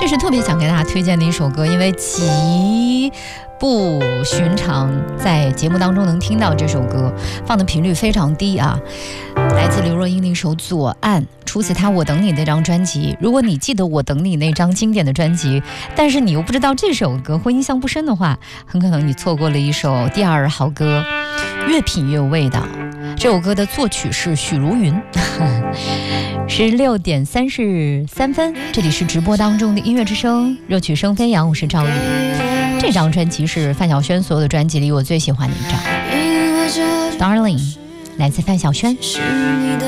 这是特别想给大家推荐的一首歌，因为极不寻常，在节目当中能听到这首歌，放的频率非常低啊。来自刘若英的一首《左岸》，出自她《我等你》那张专辑。如果你记得《我等你》那张经典的专辑，但是你又不知道这首歌或印象不深的话，很可能你错过了一首第二好歌，越品越有味道。这首歌的作曲是许茹芸。16点33分，这里是直播当中的音乐之声，热曲声飞扬，我是赵宇。这张专辑是范晓萱所有的专辑里我最喜欢的一张， Darling， 来自范晓萱。